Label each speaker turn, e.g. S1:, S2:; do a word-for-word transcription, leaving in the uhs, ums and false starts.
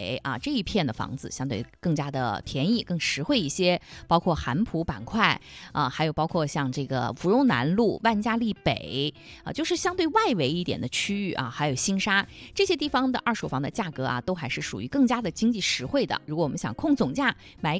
S1: 北啊这一片的房子相对更加的便宜、更实惠一些，包括韩浦板块啊，还有包括像这个芙蓉南路、万家丽北啊，就是相对外围一点的区域啊，还有新沙这些地方的二手房的价格啊，都还是属于更加的经济实惠的。如果我们想控总价买